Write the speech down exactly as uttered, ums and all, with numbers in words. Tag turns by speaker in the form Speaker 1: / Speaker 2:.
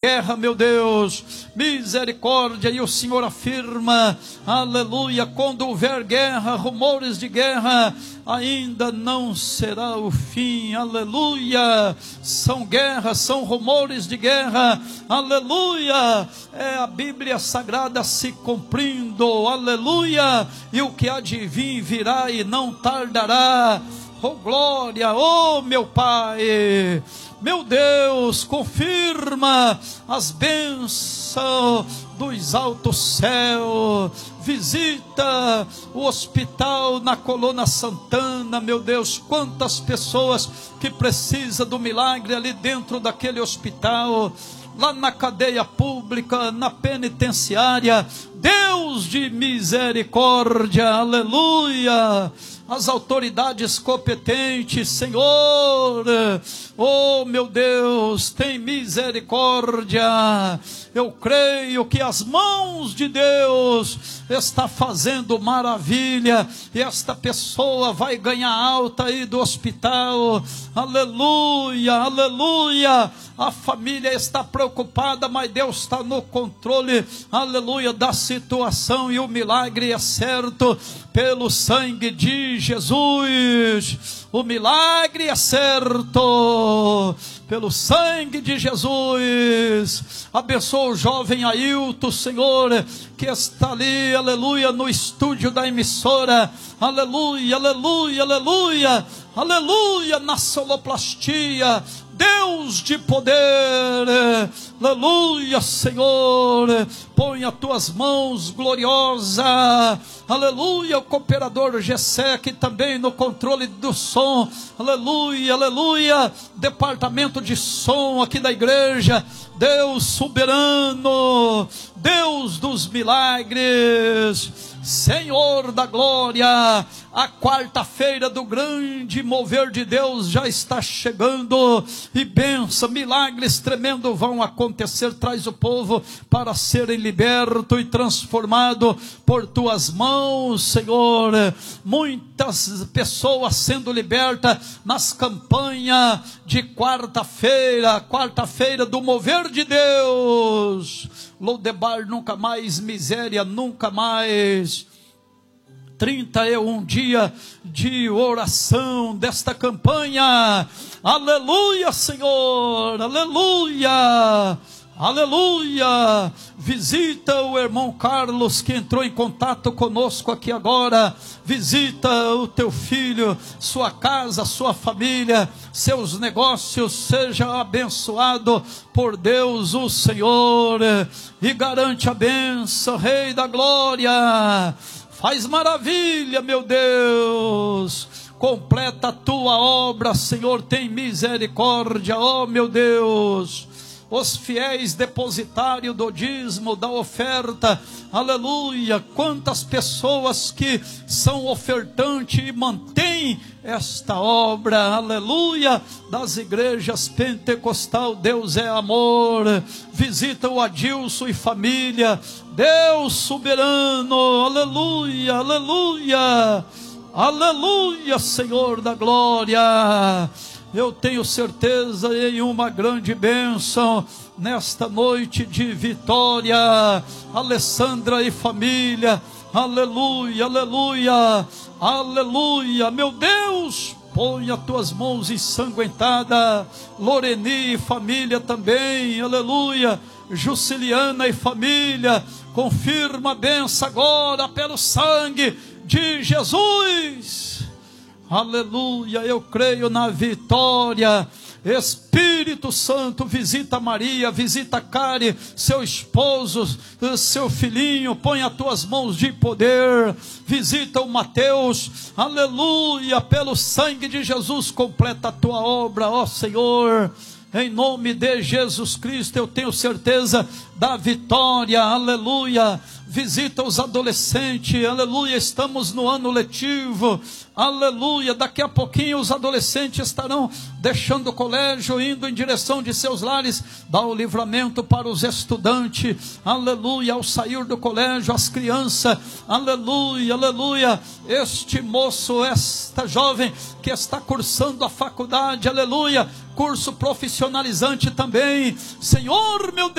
Speaker 1: guerra, meu Deus, misericórdia. E o Senhor afirma, aleluia, quando houver guerra, rumores de guerra, ainda não será o fim, aleluia. São guerras, são rumores de guerra, aleluia. É a Bíblia Sagrada se cumprindo, aleluia. E o que há de vir virá e não tardará. Oh glória, oh meu Pai, meu Deus, confirma as bênçãos dos altos céus. Visita o hospital na Colônia Santana, meu Deus, quantas pessoas que precisam do milagre ali dentro daquele hospital, lá na cadeia pública, na penitenciária. Deus de misericórdia, aleluia. As autoridades competentes, Senhor, oh meu Deus, tem misericórdia. Eu creio que as mãos de Deus está fazendo maravilha, e esta pessoa vai ganhar alta aí do hospital, aleluia, aleluia. A família está preocupada, mas Deus está no controle, aleluia, da situação, e o milagre é certo, pelo sangue de Jesus. O milagre é certo, pelo sangue de Jesus. Abençoa o jovem Ailton, Senhor, que está ali, aleluia, no estúdio da emissora, aleluia, aleluia, aleluia, aleluia, na soloplastia. Deus de poder, aleluia, Senhor, põe as tuas mãos gloriosa, aleluia. O cooperador Gessé, que também no controle do som, aleluia, aleluia. Departamento de som aqui da igreja, Deus soberano, Deus dos milagres, Senhor da glória. A quarta-feira do grande mover de Deus já está chegando, e bênção, milagres tremendos vão acontecer. Traz o povo para serem liberto e transformado por tuas mãos, Senhor. Muitas pessoas sendo libertas nas campanhas de quarta-feira, quarta-feira do mover de Deus. Lodebar nunca mais, miséria nunca mais. trinta e um dias de oração desta campanha, aleluia, Senhor, aleluia, aleluia. Visita o irmão Carlos, que entrou em contato conosco aqui agora. Visita o teu filho, sua casa, sua família, seus negócios. Seja abençoado por Deus o Senhor, e garante a bênção, Rei da glória. Faz maravilha, meu Deus. Completa a tua obra, Senhor. Tem misericórdia, ó meu Deus. Os fiéis depositários do dízimo, da oferta, aleluia. Quantas pessoas que são ofertantes e mantêm esta obra, aleluia, das igrejas pentecostal. Deus é amor. Visita o Adilson e família, Deus soberano, aleluia, aleluia, aleluia, Senhor da glória. Eu tenho certeza em uma grande bênção nesta noite de vitória. Alessandra e família, aleluia, aleluia, aleluia. Meu Deus, põe as tuas mãos ensanguentadas. Loreni e família também, aleluia. Juciliana e família, confirma a bênção agora pelo sangue de Jesus. Aleluia, eu creio na vitória. Espírito Santo, visita Maria, visita Cari, seu esposo, seu filhinho. Põe as tuas mãos de poder. Visita o Mateus, aleluia, pelo sangue de Jesus. Completa a tua obra, ó Senhor. Em nome de Jesus Cristo, eu tenho certeza da vitória, aleluia. Visita os adolescentes, aleluia. Estamos no ano letivo, aleluia. Daqui a pouquinho os adolescentes estarão deixando o colégio, indo em direção de seus lares. Dá o livramento para os estudantes, aleluia. Ao sair do colégio, as crianças, aleluia, aleluia. Este moço, esta jovem que está cursando a faculdade, aleluia, curso profissionalizante também, Senhor meu Deus.